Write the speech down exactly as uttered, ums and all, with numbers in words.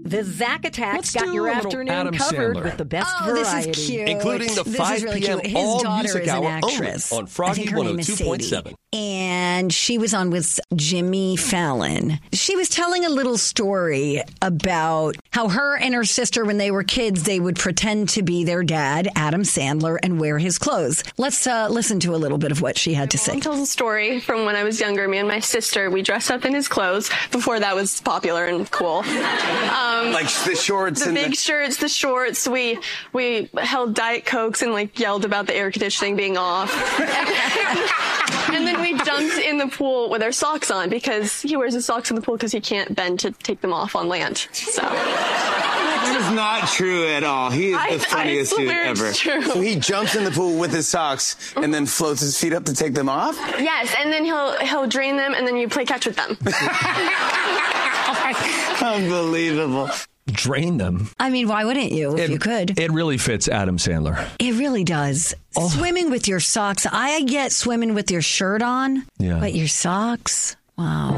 The Zack Attack Let's got do your a little afternoon Adam covered Sandler. with the best Oh, variety. this is cute. Including the This five is really p.m. cute. His all daughter music is an hour actress. only on I Froggy think her name is one oh two point seven. Sadie. And she was on with Jimmy Fallon. She was telling a little story about how her and her sister, when they were kids, they would pretend to be their dad, Adam Sandler, and wear his clothes. Let's uh, listen to a little bit of what she had to say. Mom tells a story from when I was younger. Me and my sister, we dressed up in his clothes before that was popular and cool. Um, like the shorts the and big the... shirts, the shorts. We we held Diet Cokes and like yelled about the air conditioning being off. And then we jumped in the pool with our socks on because he wears his socks in the pool because he can't bend to take them off on land. So That is not true at all. He is I- the funniest I dude swear it's ever. true. So he jumps in the pool with his socks and then floats his feet up to take them off? yes, and then he'll he'll drain them and then you play catch with them. Unbelievable. Drain them. I mean, why wouldn't you if It- you could? It really fits Adam Sandler. It really does. Oh. Swimming with your socks. I get swimming with your shirt on, Yeah. but your socks? Wow.